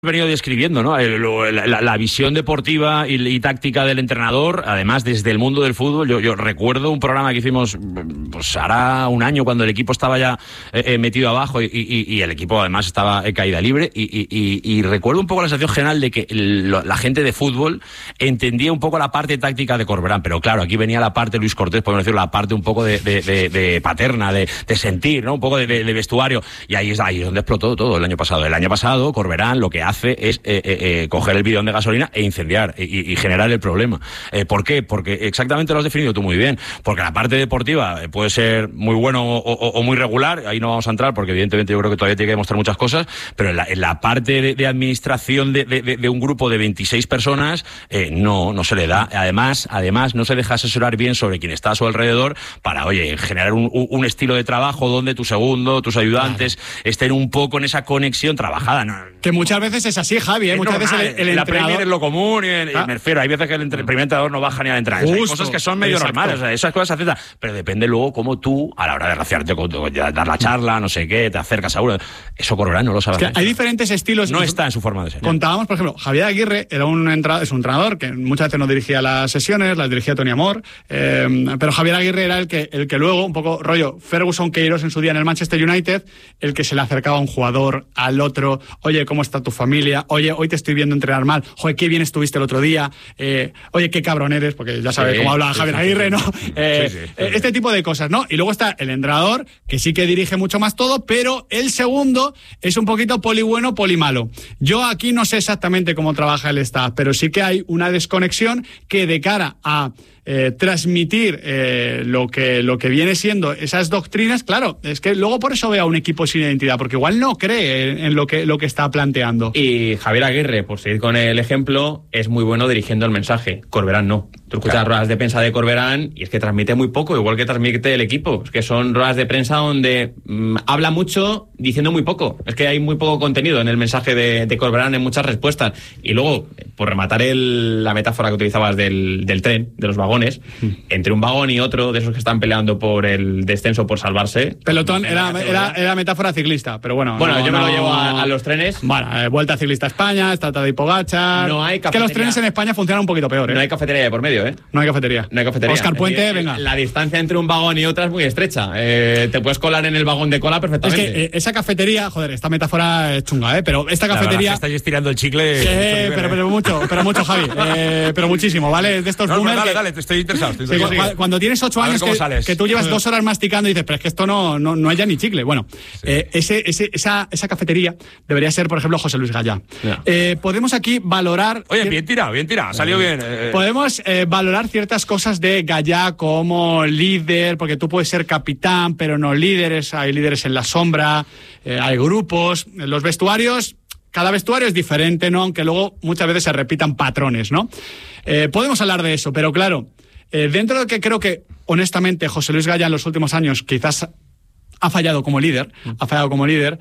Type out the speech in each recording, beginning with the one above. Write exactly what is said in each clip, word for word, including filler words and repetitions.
venido describiendo, ¿no? El, la, la visión deportiva y, y táctica del entrenador, además desde el mundo del fútbol. Yo, yo recuerdo un programa que hicimos, pues hará un año, cuando el equipo estaba ya eh, metido abajo y, y, y el equipo además estaba en caída libre y, y, y, y recuerdo un poco la sensación general de que el, la gente de fútbol entendía un poco la parte táctica de Corberán, pero claro, aquí venía la parte Luis Cortés, podemos decir, la parte un poco de, de, de, de paterna, de, de sentir, ¿no? Un poco de, de, de vestuario, y ahí es ahí es donde explotó todo el año pasado. El año pasado Corberán lo que hace es eh, eh, eh, coger el bidón de gasolina e incendiar y, y generar el problema. Eh, ¿Por qué? Porque exactamente lo has definido tú muy bien. Porque la parte deportiva puede ser muy bueno o, o, o muy regular, ahí no vamos a entrar porque evidentemente yo creo que todavía tiene que demostrar muchas cosas, pero en la, en la parte de, de administración de, de, de un grupo de veintiséis personas eh, no, no se le da. Además, además no se deja asesorar bien sobre quién está a su alrededor para, oye, generar un, un estilo de trabajo donde tu segundo, tus ayudantes claro. estén un poco en esa conexión trabajada, ¿no? Que muchas veces es así, Javi, ¿eh? Muchas normal, veces el, el la entrenador... Premier es lo común y, el, ah. y me refiero, hay veces que el, entre, el primer entrenador no baja ni al entrenador. Hay cosas que son medio Exacto. normales, o sea, esas cosas se aceptan, pero depende luego cómo tú, a la hora de raciarte, dar la charla, no sé qué, te acercas a uno. Eso Corberán no lo sabe. Es que hay diferentes estilos. No está en su forma de ser. Contábamos, por ejemplo, Javier Aguirre era un entra, es un entrenador que muchas veces no dirigía las sesiones, las dirigía Tony Amor, eh, pero Javier Aguirre era el que, el que luego, un poco rollo Ferguson Queiroz en su día en el Manchester United, el que se le acercaba a un jugador, al otro, oye, ¿cómo está tu familia? Oye, hoy te estoy viendo entrenar mal, joder, qué bien estuviste el otro día, eh, oye, qué cabrón eres, porque ya sabes sí, cómo habla sí, Javier sí, Aguirre, ¿no? Sí, eh, sí, sí, sí, este sí. tipo de cosas, ¿no? Y luego está el entrenador, que sí que dirige mucho más todo, pero el segundo es un poquito poli bueno, poli malo. Yo aquí no sé exactamente cómo trabaja el staff, pero sí que hay una desconexión que de cara a Eh, transmitir eh, lo que lo que viene siendo esas doctrinas, claro, es que luego por eso veo a un equipo sin identidad, porque igual no cree en, en lo que lo que está planteando. Y Javier Aguirre, por seguir con el ejemplo, es muy bueno dirigiendo el mensaje. Corberán no. Tú escuchas claro. ruedas de prensa de Corberán y es que transmite muy poco, igual que transmite el equipo. Es que son ruedas de prensa donde mmm, habla mucho diciendo muy poco. Es que hay muy poco contenido en el mensaje de, de Corberán en muchas respuestas. Y luego, por rematar el, la metáfora que utilizabas del, del tren, de los vagones, entre un vagón y otro de esos que están peleando por el descenso, por salvarse. Pelotón era, era, era metáfora ciclista, pero bueno. Bueno, no, yo me no, lo llevo a, a los trenes. Bueno, eh, Vuelta Ciclista a España, está Tadej Pogačar. No hay cafetería. Que los trenes en España funcionan un poquito peor, ¿eh? No hay cafetería de por medio, ¿eh? No hay cafetería. No hay cafetería. Oscar Puente, decir, venga. La distancia entre un vagón y otra es muy estrecha. Eh, te puedes colar en el vagón de cola perfectamente. Es que eh, esa cafetería, joder, esta metáfora es chunga, ¿eh? Pero esta cafetería. Estáis estirando el chicle. Sí, pero, pero mucho, pero mucho, Javi. Eh, pero muchísimo, ¿vale? De estos no, boomers. Dale, que... dale, te estoy interesado. Estoy sí, interesado. Cuando, cuando tienes ocho años que, que tú llevas dos horas masticando y dices, pero es que esto no, no, no hay ya ni chicle. Bueno, sí. eh, ese, ese, esa, esa cafetería debería ser, por ejemplo, José Luis Gallá. Yeah. Eh, podemos aquí valorar... Oye, bien tirado, bien tirado, salió bien. Eh. Podemos eh, valorar ciertas cosas de Gallá como líder, porque tú puedes ser capitán, pero no líderes, hay líderes en la sombra, eh, hay grupos, los vestuarios... Cada vestuario es diferente, ¿no? Aunque luego muchas veces se repitan patrones, ¿no? Eh, podemos hablar de eso, pero claro, eh, dentro de que creo que, honestamente, José Luis Gallá en los últimos años quizás ha fallado como líder, ha fallado como líder,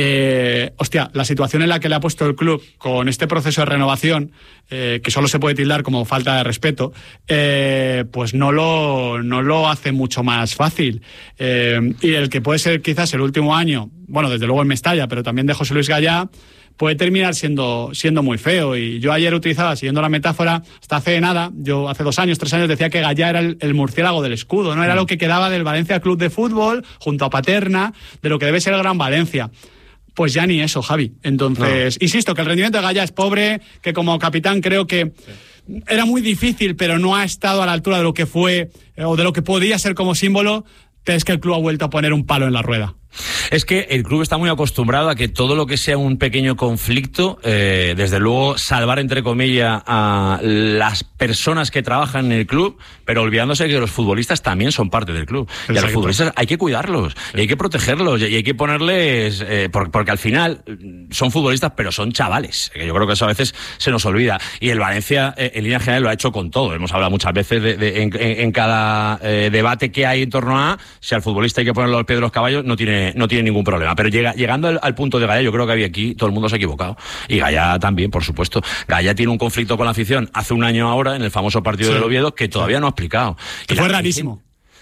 eh, hostia, la situación en la que le ha puesto el club con este proceso de renovación, eh, que solo se puede tildar como falta de respeto, eh, pues no lo, no lo hace mucho más fácil. Eh, y el que puede ser quizás el último año, bueno, desde luego en Mestalla, pero también de José Luis Gallá, puede terminar siendo, siendo muy feo. Y yo ayer utilizaba, siguiendo la metáfora, hasta hace nada, yo hace dos años, tres años, decía que Gallá era el, el murciélago del escudo, ¿no? Era lo que quedaba del Valencia Club de Fútbol, junto a Paterna, de lo que debe ser el Gran Valencia. Pues ya ni eso, Javi. Entonces, no. insisto, que el rendimiento de Gallá es pobre, que como capitán creo que sí. era muy difícil, pero no ha estado a la altura de lo que fue, o de lo que podía ser como símbolo, pero es que el club ha vuelto a poner un palo en la rueda. Es que el club está muy acostumbrado a que todo lo que sea un pequeño conflicto, eh, desde luego salvar entre comillas a las personas que trabajan en el club, pero olvidándose que los futbolistas también son parte del club. Exacto. Y a los futbolistas hay que cuidarlos, sí. y hay que protegerlos, y hay que ponerles, eh, porque, porque al final son futbolistas, pero son chavales, que yo creo que eso a veces se nos olvida. Y el Valencia, eh, en línea general, lo ha hecho con todo. Hemos hablado muchas veces de, de, en, en cada eh, debate que hay en torno a si al futbolista hay que ponerlo al pie de los caballos, no tiene no tiene ningún problema, pero llega, llegando al, al punto de Gallá, yo creo que había aquí, todo el mundo se ha equivocado, y Gallá también, por supuesto. Gallá tiene un conflicto con la afición hace un año ahora, en el famoso partido sí. del Oviedo, que todavía no ha explicado. Que fue rarísimo.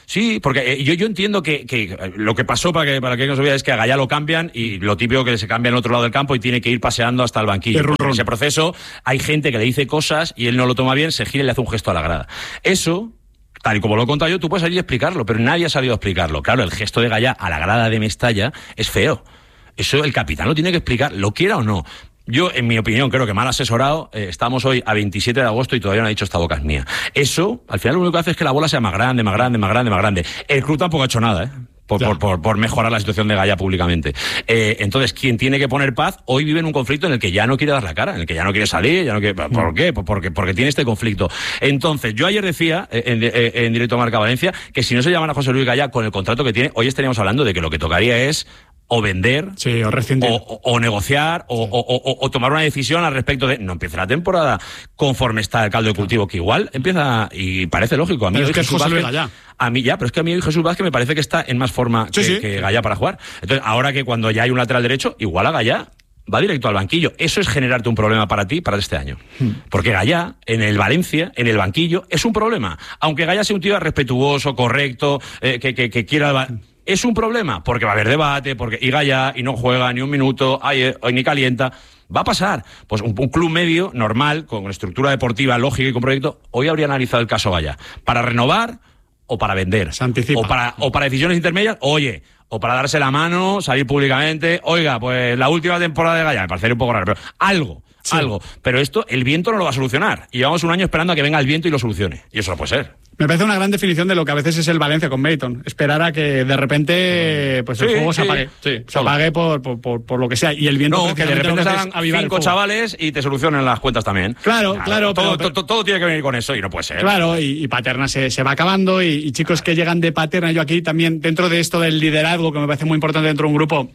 Sí, porque eh, yo, yo entiendo que, que lo que pasó, para que para que no se vea, es que a Gallá lo cambian y lo típico que se cambia en otro lado del campo y tiene que ir paseando hasta el banquillo. En ese proceso hay gente que le dice cosas y él no lo toma bien, se gira y le hace un gesto a la grada. Eso, tal y como lo he contado yo, tú puedes salir y explicarlo, pero nadie ha salido a explicarlo. Claro, el gesto de Gallá a la grada de Mestalla es feo. Eso el capitán lo tiene que explicar, lo quiera o no. Yo, en mi opinión, creo que mal asesorado. Eh, estamos hoy a veintisiete de agosto y todavía no ha dicho esta boca es mía. Eso, al final, lo único que hace es que la bola sea más grande, más grande, más grande, más grande. El club tampoco ha hecho nada, ¿eh? Por, por, por, por mejorar la situación de Gallá públicamente. Eh, entonces, quien tiene que poner paz, hoy vive en un conflicto en el que ya no quiere dar la cara, en el que ya no quiere salir, ya no quiere... ¿Por qué? Porque, porque tiene este conflicto. Entonces, yo ayer decía, en, en, en directo a Marca Valencia, que si no se llamara José Luis Gallá con el contrato que tiene, hoy estaríamos hablando de que lo que tocaría es o vender, sí, o, o, o, o negociar, o, sí. o, o, o tomar una decisión al respecto de no empiece la temporada conforme está el caldo de cultivo, que igual empieza, y parece lógico. A mí pero es que Jesús es José Luis Vázquez, Gallá. A mí ya, pero es que a mí hoy Jesús Vázquez me parece que está en más forma sí, que, sí. que Gallá para jugar. Entonces, ahora que cuando ya hay un lateral derecho, igual a Gallá va directo al banquillo. Eso es generarte un problema para ti, para este año. Hmm. Porque Gallá, en el Valencia, en el banquillo, es un problema. Aunque Gallá sea un tío respetuoso, correcto, eh, que, que, que quiera... Es un problema, porque va a haber debate, porque y Gallá, y no juega ni un minuto, ay, ay, ni calienta. Va a pasar. Pues un, un club medio, normal, con estructura deportiva lógica y con proyecto, hoy habría analizado el caso Gallá. Para renovar o para vender. Se anticipa. O para, o para decisiones intermedias, oye, o para darse la mano, salir públicamente, oiga, pues la última temporada de Gallá, me parecería un poco raro, pero algo, sí. algo. Pero esto, el viento no lo va a solucionar. Y llevamos un año esperando a que venga el viento y lo solucione. Y eso no puede ser. Me parece una gran definición de lo que a veces es el Valencia con Meriton. Esperar a que de repente pues el sí, fuego sí, se apague. Sí, se apague por, por, por, por lo que sea. Y el viento no, que de repente salgan cinco chavales y te solucionen las cuentas también. Claro, claro. claro todo, pero, todo, todo tiene que venir con eso y no puede ser. Claro, y, y Paterna se, se va acabando. Y, y chicos que llegan de Paterna, yo aquí también, dentro de esto del liderazgo, que me parece muy importante dentro de un grupo,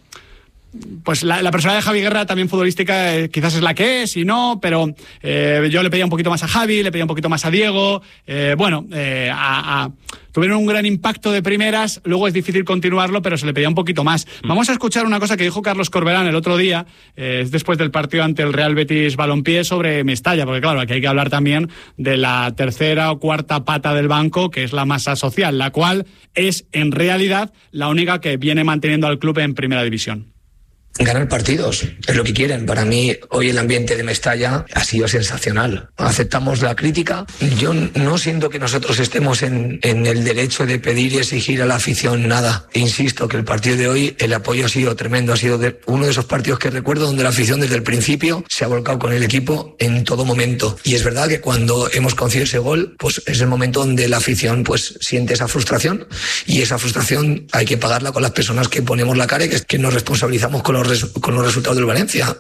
pues la, la personalidad de Javi Guerra también futbolística eh, quizás es la que es y no, pero eh, yo le pedía un poquito más a Javi, le pedía un poquito más a Diego, eh, bueno, eh, a, a, tuvieron un gran impacto de primeras, luego es difícil continuarlo, pero se le pedía un poquito más. Mm. Vamos a escuchar una cosa que dijo Carlos Corberán el otro día, eh, después del partido ante el Real Betis Balompié sobre Mestalla, porque claro, aquí hay que hablar también de la tercera o cuarta pata del banco, que es la masa social, la cual es en realidad la única que viene manteniendo al club en primera división. Ganar partidos, es lo que quieren. Para mí, hoy el ambiente de Mestalla ha sido sensacional. Aceptamos la crítica. Yo no siento que nosotros estemos en, en el derecho de pedir y exigir a la afición nada. Insisto que el partido de hoy, el apoyo ha sido tremendo. Ha sido de uno de esos partidos que recuerdo donde la afición desde el principio se ha volcado con el equipo en todo momento. Y es verdad que cuando hemos conseguido ese gol, pues es el momento donde la afición pues siente esa frustración. Y esa frustración hay que pagarla con las personas que ponemos la cara y que, que nos responsabilizamos con los con los resultados del Valencia.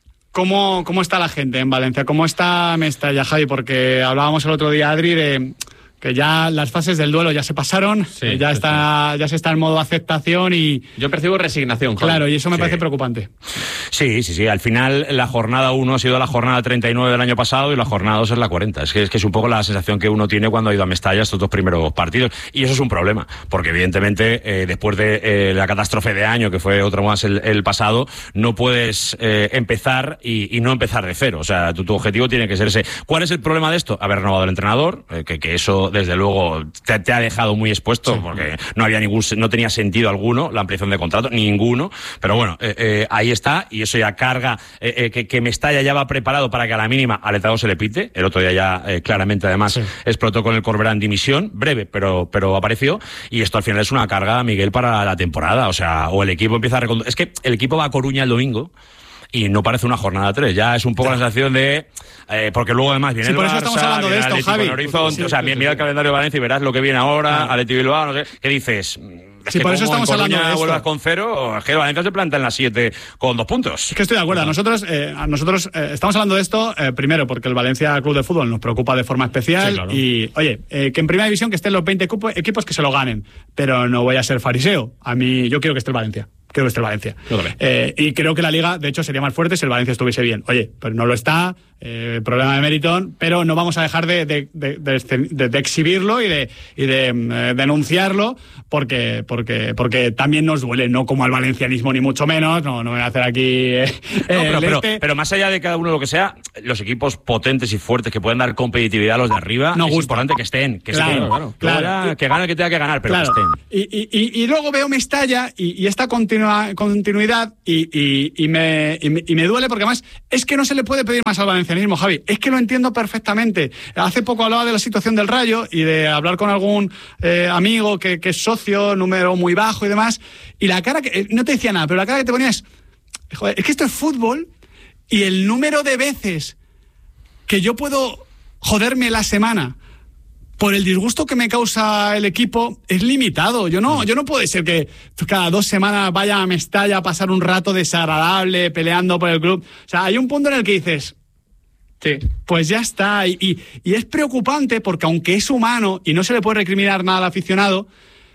¿Cómo, ¿Cómo está la gente en Valencia? ¿Cómo está Mestalla, Javi? Porque hablábamos el otro día, Adri, de que ya las fases del duelo ya se pasaron, sí, ya, sí, está, sí. ya se está en modo aceptación y... Yo percibo resignación, Javi. Claro, y eso me sí. parece preocupante. Sí, sí, sí. Al final la jornada uno ha sido la jornada treinta y nueve del año pasado y la jornada dos es la cuarenta. Es que, es que es un poco la sensación que uno tiene cuando ha ido a Mestalla estos dos primeros partidos. Y eso es un problema, porque evidentemente eh, después de eh, la catástrofe de año, que fue otro más el, el pasado, no puedes eh, empezar y, y no empezar de cero. O sea, tu, tu objetivo tiene que ser ese. ¿Cuál es el problema de esto? Haber renovado el entrenador, eh, que, que eso desde luego te, te ha dejado muy expuesto, sí. porque no había ningún, no tenía sentido alguno la ampliación de contrato, ninguno. Pero bueno, eh, eh, ahí está, y eso ya carga eh, eh, que, que Mestalla ya va preparado para que a la mínima al letrado se le pite. El otro día ya eh, claramente además sí. explotó con el Corberán dimisión, breve, pero, pero apareció, y esto al final es una carga, Miguel, para la temporada. O sea, o el equipo empieza a reconducir. Es que el equipo va a Coruña el domingo y no parece una jornada tres, ya es un poco la sensación de... Eh, porque luego además viene sí, el por Barça, eso estamos hablando de esto, Javi. Horizonte, sí, o sea, sí, mira sí. el calendario de Valencia y verás lo que viene ahora, ah. Atleti Bilbao, no sé, ¿qué dices? Es sí, que por eso estamos en hablando de esto. Vuelvas con cero, es que Valencia se planta en las siete con dos puntos. Es que estoy de acuerdo. Nosotros, eh, nosotros eh, estamos hablando de esto, eh, primero, porque el Valencia Club de Fútbol nos preocupa de forma especial. Sí, claro. Y, oye, eh, que en primera división que estén los veinte equipos que se lo ganen. Pero no voy a ser fariseo. A mí, yo quiero que esté el Valencia. Creo que esté el Valencia. Eh, y creo que la Liga, de hecho, sería más fuerte si el Valencia estuviese bien. Oye, pero no lo está. eh, problema de Meriton, pero no vamos a dejar de, de, de, de, de, de exhibirlo y de, y de eh, denunciarlo, porque, porque, porque también nos duele, no como al valencianismo ni mucho menos, no, no voy a hacer aquí... Eh, no, pero, pero, pero más allá de cada uno lo que sea, los equipos potentes y fuertes que pueden dar competitividad a los de arriba, no es gusta. importante que estén, que claro, estén, claro, claro. Ya, que gane el que tenga que ganar, pero claro. que estén. Y, y, y, y luego veo Mestalla y, y esta continua, continuidad y, y, y, me, y, me, y me duele porque además es que no se le puede pedir más al valencianismo, Javi, es que lo entiendo perfectamente. Hace poco hablaba de la situación del Rayo y de hablar con algún eh, amigo que, que es socio, número muy bajo y demás, y la cara que, no te decía nada, pero la cara que te ponía es, joder, es que esto es fútbol y el número de veces que yo puedo joderme la semana por el disgusto que me causa el equipo es limitado. Yo no, yo no puede ser que cada dos semanas vaya a Mestalla a pasar un rato desagradable peleando por el club. O sea, hay un punto en el que dices, sí, pues ya está. Y, y, y es preocupante porque aunque es humano y no se le puede recriminar nada al aficionado,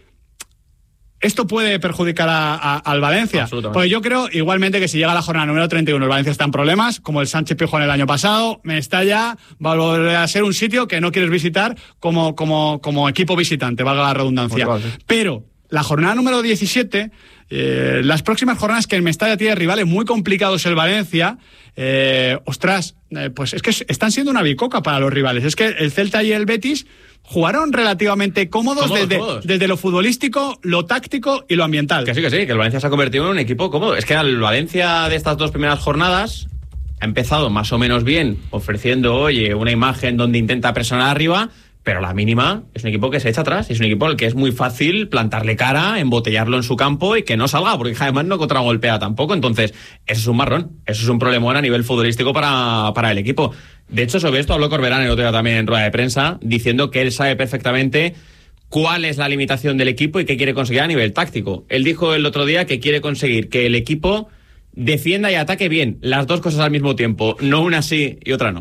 esto puede perjudicar a, a, al Valencia. Porque yo creo igualmente que si llega la jornada número treinta y uno el Valencia está en problemas, como el Sánchez Pizjuán el año pasado, Mestalla va a volver a ser un sitio que no quieres visitar como, como, como equipo visitante, valga la redundancia. Pues vale. Pero la jornada número diecisiete, eh, las próximas jornadas que en Mestalla tiene rivales muy complicados el Valencia, eh, ostras, eh, pues es que están siendo una bicoca para los rivales. Es que el Celta y el Betis jugaron relativamente cómodos desde, desde lo futbolístico, lo táctico y lo ambiental. Que sí, que sí, que el Valencia se ha convertido en un equipo cómodo. Es que el Valencia de estas dos primeras jornadas ha empezado más o menos bien, ofreciendo, oye, una imagen donde intenta presionar arriba, pero a la mínima es un equipo que se echa atrás, es un equipo al que es muy fácil plantarle cara, embotellarlo en su campo y que no salga, porque además no contragolpea tampoco. Entonces, eso es un marrón, eso es un problemón a nivel futbolístico para, para el equipo. De hecho, sobre esto habló Corberán el otro día también en rueda de prensa, diciendo que él sabe perfectamente cuál es la limitación del equipo y qué quiere conseguir a nivel táctico. Él dijo el otro día que quiere conseguir que el equipo defienda y ataque bien, las dos cosas al mismo tiempo, no una sí y otra no.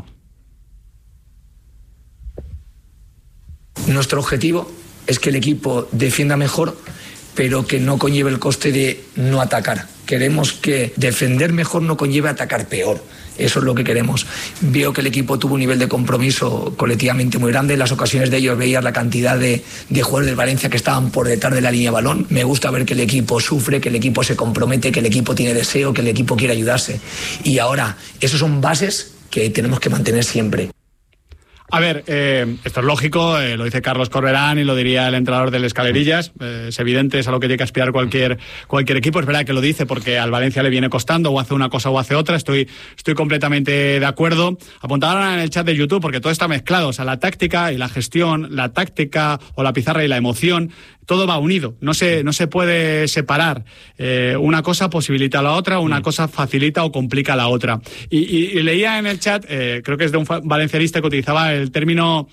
Nuestro objetivo es que el equipo defienda mejor, pero que no conlleve el coste de no atacar. Queremos que defender mejor no conlleve atacar peor. Eso es lo que queremos. Veo que el equipo tuvo un nivel de compromiso colectivamente muy grande. En las ocasiones de ellos veías la cantidad de, de jugadores del Valencia que estaban por detrás de la línea de balón. Me gusta ver que el equipo sufre, que el equipo se compromete, que el equipo tiene deseo, que el equipo quiere ayudarse. Y ahora, esos son bases que tenemos que mantener siempre. A ver, eh, esto es lógico, eh, lo dice Carlos Corberán y lo diría el entrenador del Escalerillas, eh, es evidente, es a lo que tiene que aspirar cualquier, cualquier equipo. Es verdad que lo dice porque al Valencia le viene costando, o hace una cosa o hace otra, estoy, estoy completamente de acuerdo. Apuntaban en el chat de YouTube porque todo está mezclado, o sea, la táctica y la gestión, la táctica o la pizarra y la emoción, todo va unido, no se, no se puede separar. Eh, una cosa posibilita a la otra, una mm. cosa facilita o complica a la otra. Y, y, y leía en el chat, eh, creo que es de un valencianista que utilizaba el término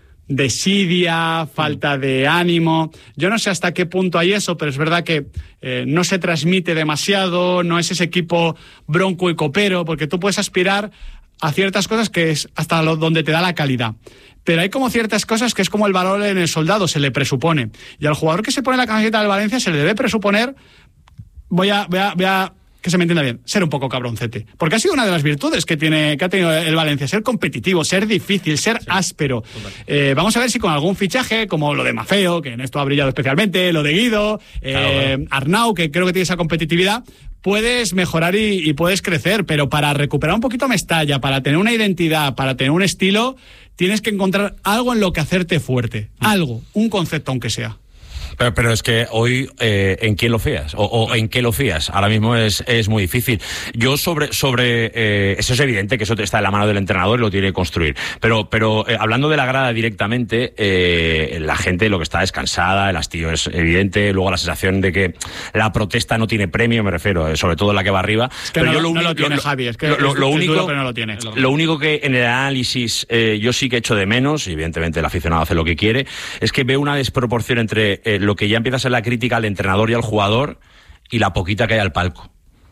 desidia, falta de ánimo. Yo no sé hasta qué punto hay eso, pero es verdad que eh, no se transmite demasiado, no es ese equipo bronco y copero, porque tú puedes aspirar a ciertas cosas que es hasta lo, donde te da la calidad. Pero hay como ciertas cosas que es como el valor en el soldado, se le presupone. Y al jugador que se pone la camiseta del Valencia se le debe presuponer, voy a, voy a, voy a que se me entienda bien, ser un poco cabroncete. Porque ha sido una de las virtudes que tiene que ha tenido el Valencia, ser competitivo, ser difícil, ser sí, áspero. Eh, vamos a ver si con algún fichaje, como lo de Mafeo, que en esto ha brillado especialmente, lo de Guido, eh, claro, bueno. Arnau, que creo que tiene esa competitividad, puedes mejorar y, y puedes crecer, pero para recuperar un poquito Mestalla, para tener una identidad, para tener un estilo, tienes que encontrar algo en lo que hacerte fuerte. Mm. Algo, un concepto aunque sea. Pero, pero es que hoy, eh, ¿en quién lo fías? O, o ¿en qué lo fías? Ahora mismo es, es muy difícil. Yo sobre, sobre eh, eso es evidente que eso está en la mano del entrenador y lo tiene que construir. Pero, pero eh, hablando de la grada directamente, eh, la gente lo que está es cansada, el hastío es evidente, luego la sensación de que la protesta no tiene premio, me refiero, eh, sobre todo la que va arriba. Es que pero no, yo lo, no lo tiene, lo, Javi, es que lo, lo, lo, único, duro, pero no lo tiene. Lo único que en el análisis eh, yo sí que echo de menos, y evidentemente el aficionado hace lo que quiere, es que veo una desproporción entre eh, lo que ya empieza a ser la crítica al entrenador y al jugador y la poquita que hay al palco.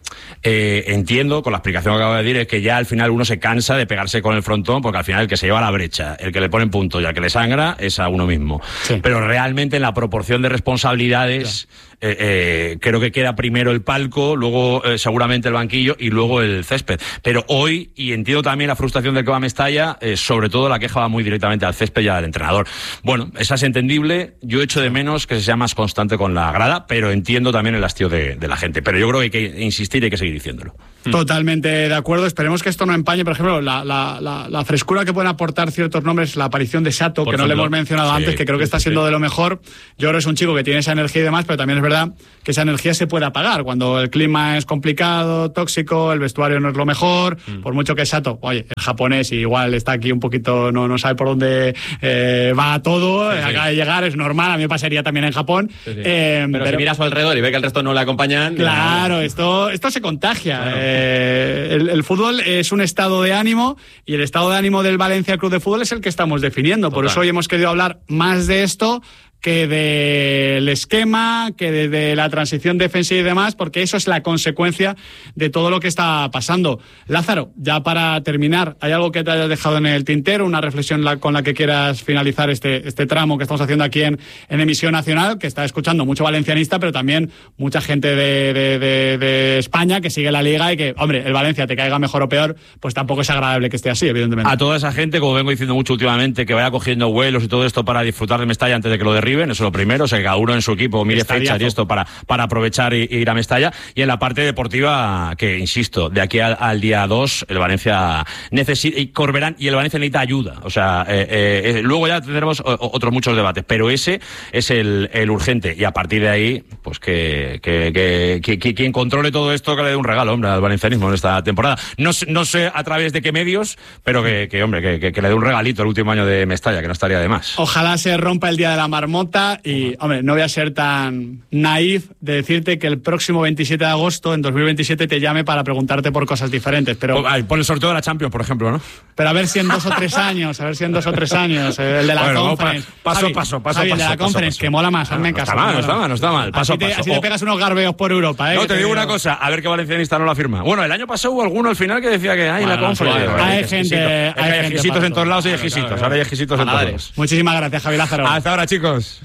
eh, entiendo, con la explicación que acabo de decir, es que ya al final uno se cansa de pegarse con el frontón, porque al final el que se lleva la brecha, el que le pone punto y al que le sangra es a uno mismo. Sí. Pero realmente en la proporción de responsabilidades... Ya. Eh, eh, creo que queda primero el palco, luego eh, seguramente el banquillo y luego el césped. Pero hoy, y entiendo también la frustración del que va a Mestalla, eh, sobre todo la queja va muy directamente al césped y al entrenador. Bueno, esa es entendible. Yo echo de menos que se sea más constante con la grada, pero entiendo también el hastío de, de la gente. Pero yo creo que hay que insistir y hay que seguir diciéndolo. Totalmente de acuerdo. Esperemos que esto no empañe, por ejemplo, la, la, la, la frescura que pueden aportar ciertos nombres, la aparición de Sato, por que ejemplo, no le hemos mencionado sí, antes, que creo que está siendo sí. de lo mejor. Yo creo que es un chico que tiene esa energía y demás, pero también es verdad que esa energía se puede apagar cuando el clima es complicado, tóxico, el vestuario no es lo mejor, mm. por mucho que Sato, oye, el japonés igual está aquí un poquito, no, no sabe por dónde eh, va todo, sí, sí. acaba de llegar, es normal, a mí me pasaría también en Japón. Sí, sí. Eh, pero, pero si mira a su alrededor y ve que el resto no le acompañan... Claro, esto, esto se contagia. Claro. Eh, el, el fútbol es un estado de ánimo y el estado de ánimo del Valencia Club de Fútbol es el que estamos definiendo. Total. Por eso hoy hemos querido hablar más de esto que del esquema, que de, de la transición defensiva y demás, porque eso es la consecuencia de todo lo que está pasando. Lázaro, ya para terminar, ¿hay algo que te hayas dejado en el tintero, una reflexión la, con la que quieras finalizar este, este tramo que estamos haciendo aquí en, en Emisión Nacional, que está escuchando mucho valencianista, pero también mucha gente de, de, de, de España que sigue la Liga y que, hombre, el Valencia te caiga mejor o peor, pues tampoco es agradable que esté así, evidentemente. A toda esa gente, como vengo diciendo mucho últimamente, que vaya cogiendo vuelos y todo esto para disfrutar de Mestalla antes de que lo derriben, eso es lo primero, o sea, que cada uno en su equipo mire Estadiazo. Fechas y esto para, para aprovechar y, y ir a Mestalla. Y en la parte deportiva, que insisto, de aquí al, al día dos, el Valencia necesita, y Corberán, y el Valencia necesita ayuda, o sea, eh, eh, luego ya tendremos otros muchos debates, pero ese es el, el urgente, y a partir de ahí, pues que, que, que, que, que quien controle todo esto, que le dé un regalo, hombre, al valencianismo en esta temporada. No, no sé a través de qué medios, pero que, que hombre, que, que, que le dé un regalito el último año de Mestalla, que no estaría de más. Ojalá se rompa el día de la marmota. Y, hombre, no voy a ser tan naif de decirte que el próximo veintisiete de agosto, en dos mil veintisiete, te llame para preguntarte por cosas diferentes. Pero por el sorteo de la Champions, por ejemplo, ¿no? Pero a ver si en dos o tres años, a ver si en dos o tres años, eh, el de la bueno, Conference. Pa, paso, Javi, paso, paso, Javi, paso. El de la paso, Conference, paso, que mola más, hazme no, caso. No está mal, no está mal, no está mal. Paso, así te, paso. Así te pegas unos garbeos por Europa, ¿eh? No, te, te digo una cosa, a ver qué valencianista no la firma. Bueno, el año pasado hubo alguno al final que decía que hay bueno, la Conference. Hay, hay gente, hay, hay ejquisitos en todos lados y ejquisitos. Ahora hay ejquisitos en todos. Muchísimas gracias, Javi Lázaro. Hasta ahora, chicos.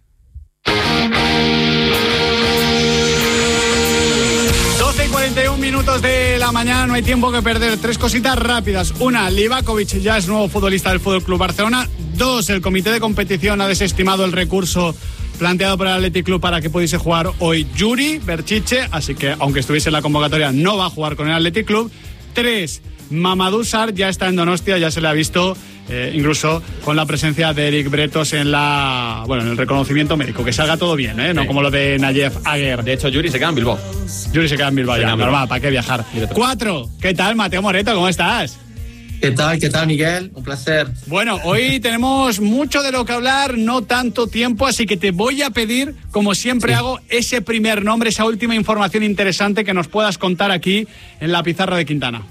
doce y cuarenta y un minutos de la mañana, no hay tiempo que perder. Tres cositas rápidas. Una, Livakovic ya es nuevo futbolista del Fútbol Club Barcelona. Dos, el comité de competición ha desestimado el recurso planteado por el Athletic Club para que pudiese jugar hoy Yuri Berchiche, así que aunque estuviese en la convocatoria no va a jugar con el Athletic Club. Tres, Mamadou Sarr ya está en Donostia, ya se le ha visto eh, incluso con la presencia de Eric Bretos en la bueno en el reconocimiento médico, que salga todo bien, ¿eh? No sí. como lo de Nayef Aguer. De hecho, Yuri se queda en Bilbao. Yuri se queda en Bilbao, se ya, normal, ¿para qué viajar? Cuatro, ¿qué tal, Mateo Moreto? ¿Cómo estás? ¿Qué tal? ¿Qué tal, Miguel? Un placer. Bueno, hoy tenemos mucho de lo que hablar, no tanto tiempo, así que te voy a pedir, como siempre sí. hago, ese primer nombre, esa última información interesante que nos puedas contar aquí en la pizarra de Quintana.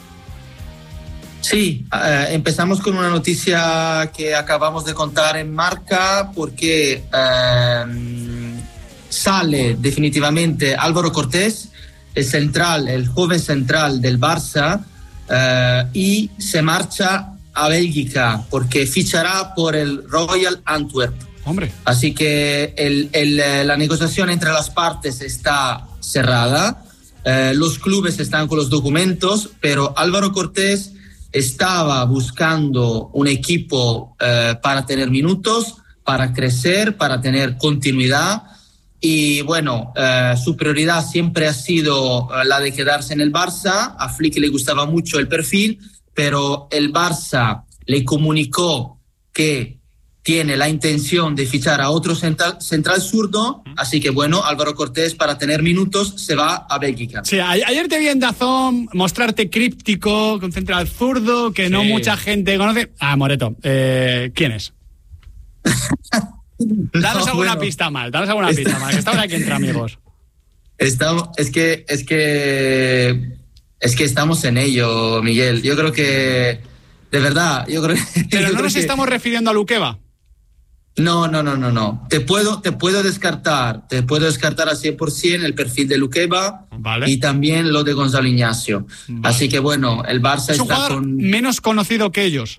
Sí, eh, empezamos con una noticia que acabamos de contar en Marca, porque eh, sale definitivamente Álvaro Cortés, el central, el joven central del Barça, Uh, y se marcha a Bélgica porque fichará por el Royal Antwerp. Hombre. Así que el, el, la negociación entre las partes está cerrada, uh, los clubes están con los documentos, pero Álvaro Cortés estaba buscando un equipo uh, para tener minutos, para crecer, para tener continuidad. Y bueno, eh, su prioridad siempre ha sido eh, la de quedarse en el Barça. A Flick le gustaba mucho el perfil, pero el Barça le comunicó que tiene la intención de fichar a otro central, central zurdo. Así que bueno, Álvaro Cortés, para tener minutos, se va a Bélgica. Sí, ayer te vi en Dazón mostrarte críptico con central zurdo, que sí. no mucha gente conoce. Ah, Moreto, eh, ¿quién es? Danos no, alguna bueno. pista mal, danos alguna Está... pista mal, que estamos aquí entre amigos. Estamos, es que, es que, es que estamos en ello, Miguel. Yo creo que, de verdad, yo creo que. Pero yo no creo nos que... estamos refiriendo a Luqueva. No, no, no, no, no. Te puedo, te puedo descartar, te puedo descartar al cien por ciento el perfil de Luqueba, vale, y también lo de Gonzalo Ignacio. Vale. Así que bueno, el Barça es un está jugador con... menos conocido que ellos.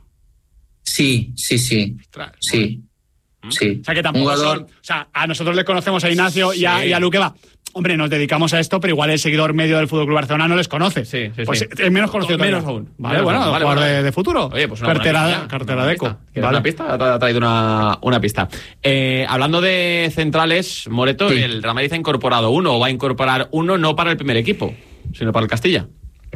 Sí, sí, sí. Sí. Sí. O sea, que tampoco jugador... son, o sea, a nosotros le conocemos a Ignacio sí. y, a, y a Luqueba. Hombre, nos dedicamos a esto, pero igual el seguidor medio del F C Barcelona no les conoce. Sí, sí, pues sí. Es menos conocido. Menos aún. Vale, bueno, vale, jugador vale. De, de futuro. Oye, pues una cartera, pista, cartera una de eco. Vale. Una pista, ha traído una, una pista. Eh, hablando de centrales, Moreto, sí. el Real Madrid ha incorporado uno, o va a incorporar uno no para el primer equipo, sino para el Castilla.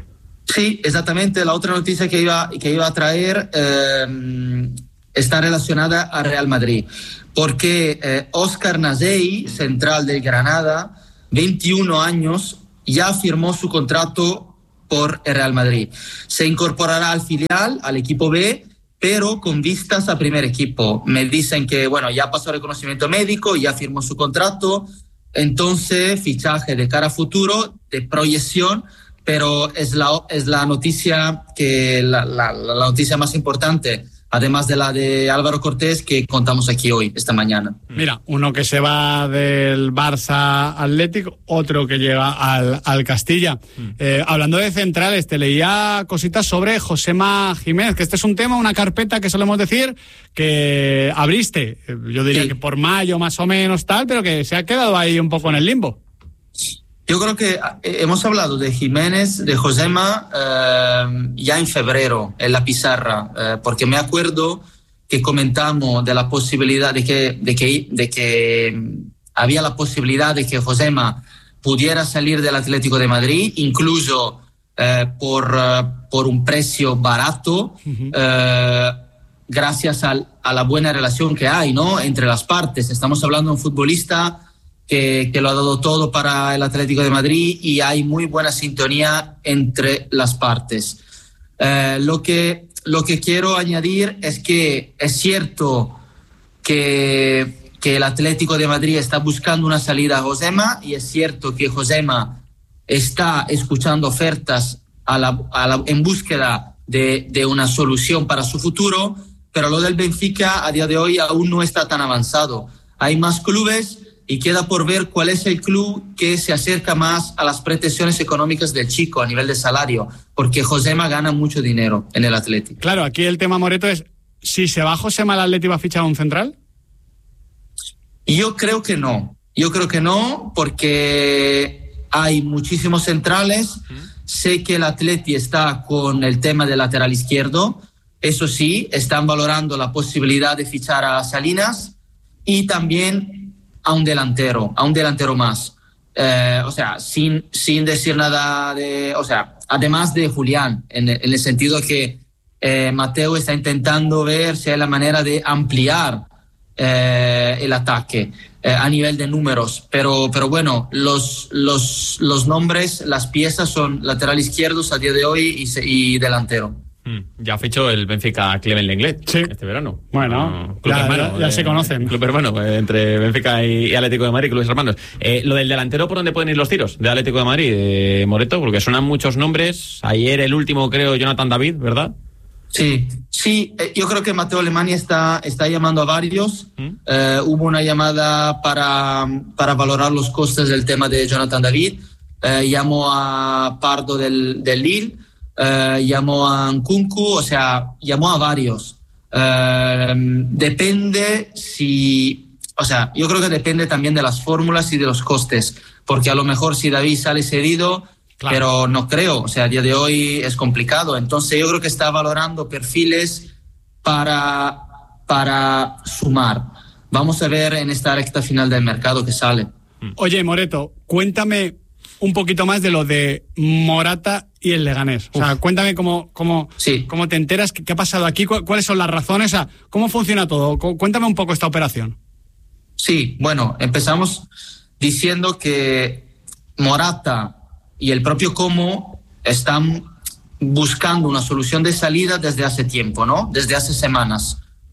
Sí, exactamente. La otra noticia que iba, que iba a traer eh, está relacionada a Real Madrid. Porque eh, Óscar Nasei, central del Granada, veintiún años, ya firmó su contrato por el Real Madrid. Se incorporará al filial, al equipo B, pero con vistas a primer equipo. Me dicen que, bueno, ya pasó el reconocimiento médico, ya firmó su contrato, entonces fichaje de cara a futuro, de proyección, pero es la, es la noticia que la, la, la noticia más importante, además de la de Álvaro Cortés, que contamos aquí hoy, esta mañana. Mira, uno que se va del Barça Atlético, otro que llega al, al Castilla. Mm. Eh, hablando de centrales, te leía cositas sobre Josema Jiménez, que este es un tema, una carpeta que solemos decir que abriste, yo diría sí. que por mayo más o menos tal, pero que se ha quedado ahí un poco en el limbo. Yo creo que hemos hablado de Jiménez, de Josema, eh, ya en febrero, en la pizarra, eh, porque me acuerdo que comentamos de la posibilidad de que, de que, de que había la posibilidad de que Josema pudiera salir del Atlético de Madrid, incluso eh, por, uh, por un precio barato, uh-huh. eh, gracias al, a la buena relación que hay, ¿no?, entre las partes. Estamos hablando de un futbolista Que, que lo ha dado todo para el Atlético de Madrid y hay muy buena sintonía entre las partes. Eh, lo, que, lo que quiero añadir es que es cierto que, que el Atlético de Madrid está buscando una salida a Josema y es cierto que Josema está escuchando ofertas a la, a la, en búsqueda de, de una solución para su futuro, pero lo del Benfica a día de hoy aún no está tan avanzado. Hay más clubes y queda por ver cuál es el club que se acerca más a las pretensiones económicas del chico a nivel de salario, porque Josema gana mucho dinero en el Atlético. Claro, aquí el tema, Moreto, es si se va Josema al Atlético, ¿va a fichar a un central? Yo creo que no. Yo creo que no, porque hay muchísimos centrales. Sé que el Atleti está con el tema del lateral izquierdo. Eso sí, están valorando la posibilidad de fichar a Salinas y también a un delantero, a un delantero más. Eh, o sea, sin, sin decir nada de... O sea, además de Julián, en, en el sentido que eh, Mateo está intentando ver si hay la manera de ampliar eh, el ataque eh, a nivel de números. Pero, pero bueno, los, los, los nombres, las piezas son lateral izquierdos a día de hoy y, y delantero. Ya fichó el Benfica a Clement Lenglet sí. este verano. Bueno, club ya, hermano, ya, ya eh, se conocen. Club hermano, eh, entre Benfica y, y Atlético de Madrid, clubes hermanos. Eh, lo del delantero, ¿por dónde pueden ir los tiros de Atlético de Madrid, eh, Moreto? Porque suenan muchos nombres. Ayer el último, creo, Jonathan David, ¿verdad? Sí, sí. Eh, yo creo que Mateo Alemania está, está llamando a varios. ¿Mm? Eh, hubo una llamada para, para valorar los costes del tema de Jonathan David. Eh, llamó a Pardo del, del Lille. Uh, llamó a Nkunku, o sea, llamó a varios. Uh, depende si... O sea, yo creo que depende también de las fórmulas y de los costes, porque a lo mejor si David sale cedido, claro. Pero no creo, o sea, a día de hoy es complicado. Entonces yo creo que está valorando perfiles para, para sumar. Vamos a ver en esta recta final del mercado que sale. Oye, Moreto, cuéntame un poquito más de lo de Morata y el Leganés. O sea, Uf. cuéntame cómo, cómo, sí. cómo te enteras, qué, qué ha pasado aquí, cu- cuáles son las razones, o sea, cómo funciona todo. Cu- cuéntame un poco esta operación. Sí, bueno, empezamos diciendo que Morata y el propio Como están buscando una solución de salida desde hace tiempo, ¿no? Desde hace semanas.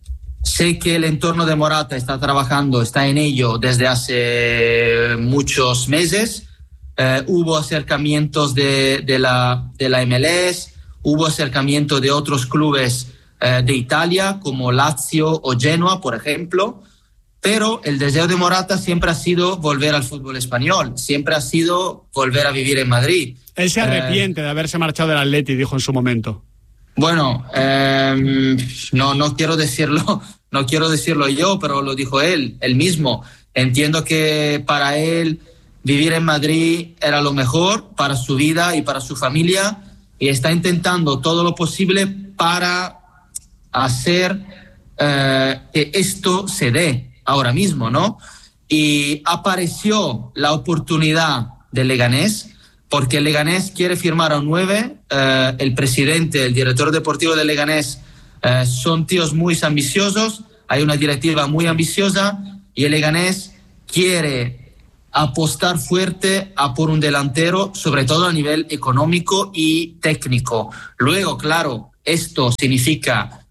Sé que el entorno de Morata está trabajando, está en ello desde hace muchos meses. Uh, hubo acercamientos de, de, la, de la M L S, hubo acercamiento de otros clubes uh, de Italia, como Lazio o Genoa, por ejemplo. pero el deseo de Morata siempre ha sido volver al fútbol español, siempre ha sido volver a vivir en Madrid. Él se arrepiente eh, de haberse marchado del Atleti, dijo en su momento. Bueno, eh, no, no quiero decirlo, no quiero decirlo yo, pero lo dijo él, él mismo. Entiendo que para él vivir en Madrid era lo mejor para su vida y para su familia, y está intentando todo lo posible para hacer eh, que esto se dé ahora mismo, ¿no? Y apareció la oportunidad del Leganés, porque el Leganés quiere firmar a un nueve, eh, el presidente, el director deportivo del Leganés eh, son tíos muy ambiciosos, hay una directiva muy ambiciosa y el Leganés quiere apostar fuerte a por un delantero, sobre todo a nivel económico y técnico. Luego, claro, esto significa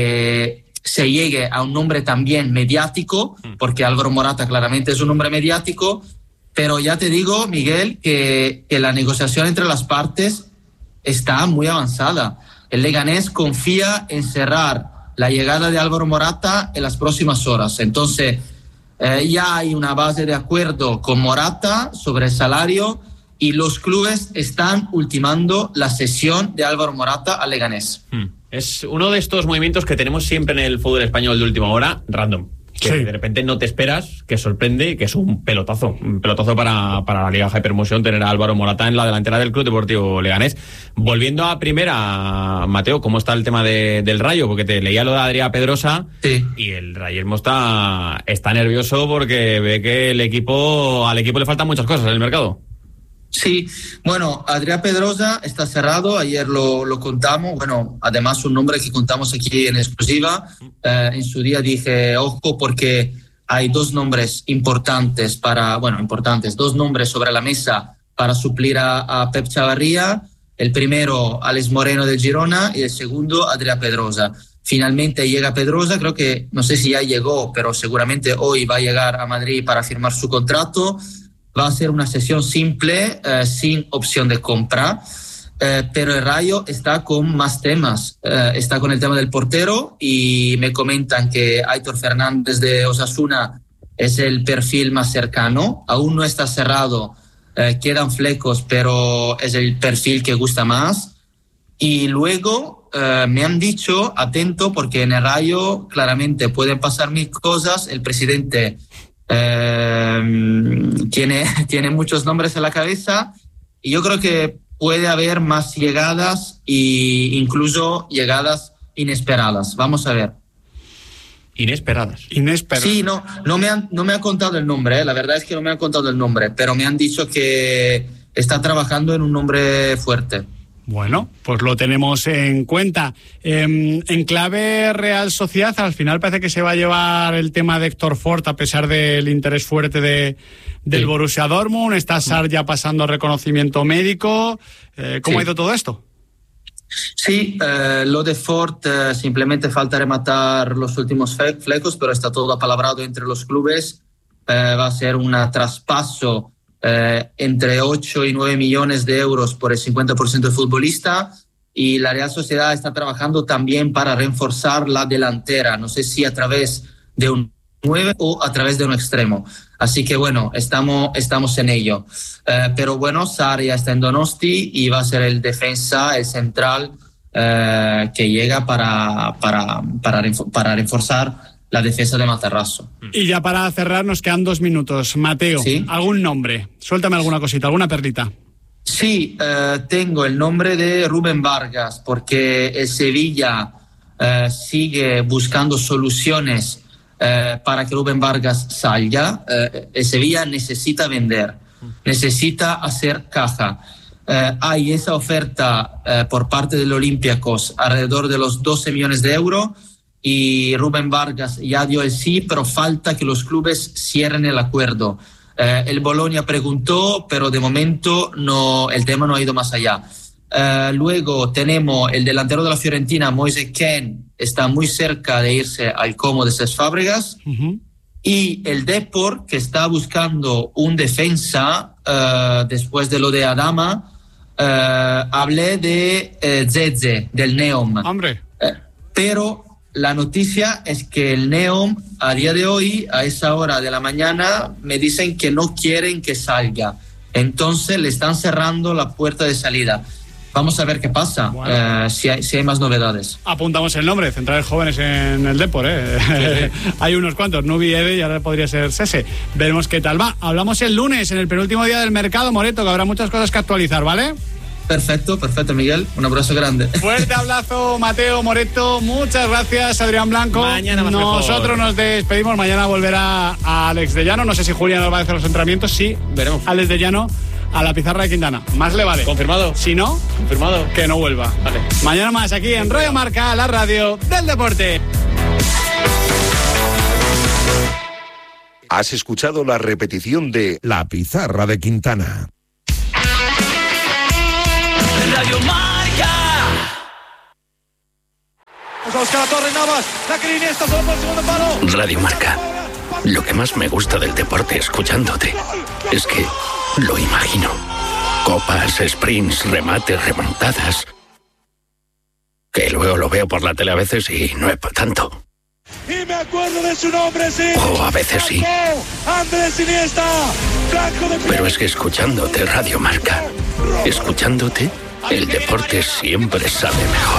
que se llegue a un nombre también mediático, porque Álvaro Morata claramente es un hombre mediático, pero ya te digo, Miguel, que, que la negociación entre las partes está muy avanzada. El Leganés confía en cerrar la llegada de Álvaro Morata en las próximas horas. Entonces, eh, ya hay una base de acuerdo con Morata sobre el salario y los clubes están ultimando la cesión de Álvaro Morata al Leganés. Hmm. Es uno de estos movimientos que tenemos siempre en el fútbol español de última hora, random. Que sí. De repente no te esperas, que sorprende y que es un pelotazo. Un pelotazo para, para la Liga Hypermotion tener a Álvaro Morata en la delantera del Club Deportivo Leganés. Volviendo a primera, Mateo, ¿cómo está el tema de, del Rayo? Porque te leía lo de Adrià Pedrosa, sí. Y el Rayismo está, está nervioso porque ve que el equipo, al equipo le faltan muchas cosas en el mercado. Sí, bueno, Adrià Pedrosa está cerrado, ayer lo, lo contamos, bueno, además un nombre que contamos aquí en exclusiva, eh, en su día dije, ojo, porque hay dos nombres importantes para, bueno, importantes, dos nombres sobre la mesa para suplir a, a Pep Chavarría, el primero Alex Moreno de Girona y el segundo Adrià Pedrosa. Finalmente llega Pedrosa, creo que, no sé si ya llegó, pero seguramente hoy va a llegar a Madrid para firmar su contrato. Va a ser una sesión simple, eh, sin opción de compra, eh, pero el Rayo está con más temas. Eh, está con el tema del portero y me comentan que Aitor Fernández de Osasuna es el perfil más cercano. Aún no está cerrado, eh, quedan flecos, pero es el perfil que gusta más. Y luego eh, me han dicho, atento, porque en el Rayo claramente pueden pasar mil cosas. El presidente Eh, tiene, tiene muchos nombres en la cabeza y yo creo que puede haber más llegadas e incluso llegadas inesperadas. Vamos a ver. Inesperadas. Inesperadas. Sí, no, no me han, no me han contado el nombre, eh. La verdad es que no me han contado el nombre, pero me han dicho que está trabajando en un nombre fuerte. Bueno, pues lo tenemos en cuenta. Eh, en clave Real Sociedad, al final parece que se va a llevar el tema de Héctor Fort a pesar del interés fuerte de, del sí. Borussia Dortmund. Está Sarr ya pasando reconocimiento médico. Eh, ¿Cómo sí. ha ido todo esto? Sí, eh, lo de Fort eh, simplemente falta rematar los últimos flecos, pero está todo apalabrado entre los clubes. Eh, va a ser un traspaso Eh, entre ocho y nueve millones de euros por el cincuenta por ciento del futbolista, y la Real Sociedad está trabajando también para reforzar la delantera, no sé si a través de un nueve o a través de un extremo. Así que bueno, estamos, estamos en ello. Eh, pero bueno, Sarr ya está en Donosti y va a ser el defensa, el central eh, que llega para, para, para, para reforzar la defensa de Matarraso. Y ya para cerrar nos quedan dos minutos. Mateo, ¿sí? ¿Algún nombre? Suéltame alguna cosita, alguna perlita. Sí, eh, tengo el nombre de Rubén Vargas, porque el Sevilla eh, sigue buscando soluciones eh, para que Rubén Vargas salga. Eh, el Sevilla necesita vender, necesita hacer caja. Eh, hay esa oferta eh, por parte del Olympiacos alrededor de los doce millones de euros. Y Rubén Vargas ya dio el sí, pero falta que los clubes cierren el acuerdo. Eh, el Bologna preguntó, pero de momento no, el tema no ha ido más allá. Eh, luego tenemos el delantero de la Fiorentina, Moise Kean, está muy cerca de irse al Como de Cesc Fábregas. Uh-huh. Y el Depor, que está buscando un defensa, eh, después de lo de Adama, eh, hablé de eh, Zeze, del Neom. Hombre. Eh, pero la noticia es que el Neom a día de hoy, a esa hora de la mañana, me dicen que no quieren que salga. Entonces le están cerrando la puerta de salida. Vamos a ver qué pasa, bueno. eh, si, hay, si hay más novedades. Apuntamos el nombre, Centrales Jóvenes en el Depor, ¿eh? Sí, sí. Hay unos cuantos, Nubi, Ede y ahora podría ser Sese. Veremos qué tal va. Hablamos el lunes, en el penúltimo día del mercado, Moreto, que habrá muchas cosas que actualizar, ¿vale? Perfecto, perfecto, Miguel. Un abrazo grande. Fuerte abrazo, Mateo Moreto. Muchas gracias, Adrián Blanco. Mañana más Nosotros mejor. Nos despedimos. Mañana volverá a Alex de Llano. No sé si Julián nos va a hacer los entrenamientos. Sí, veremos. Alex de Llano a la pizarra de Quintana. Más le vale. ¿Confirmado? Si no, confirmado. Que no vuelva. Vale. Mañana más aquí en Radio Marca, la radio del deporte. Has escuchado la repetición de La pizarra de Quintana. Radio Marca. Radio Marca. Lo que más me gusta del deporte escuchándote es que lo imagino. Copas, sprints, remates, remontadas. Que luego lo veo por la tele a veces y no es para tanto. Y me acuerdo de su nombre, sí. O a veces sí. Andrés Iniesta. Pero es que escuchándote Radio Marca, escuchándote, el deporte siempre sabe mejor.